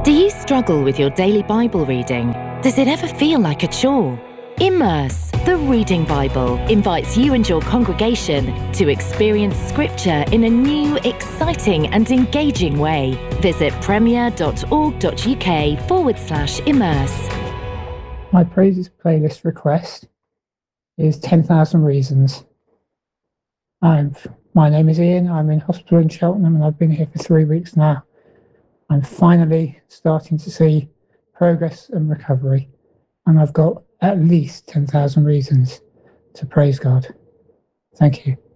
Do you struggle with your daily Bible reading? Does it ever feel like a chore? Immerse, the Reading Bible, invites you and your congregation to experience Scripture in a new, exciting and engaging way. Visit premier.org.uk/immerse. My praises playlist request is 10,000 Reasons. My name is Ian. I'm in hospital in Cheltenham and I've been here for 3 weeks now. I'm finally starting to see progress and recovery, and I've got at least 10,000 reasons to praise God. Thank you.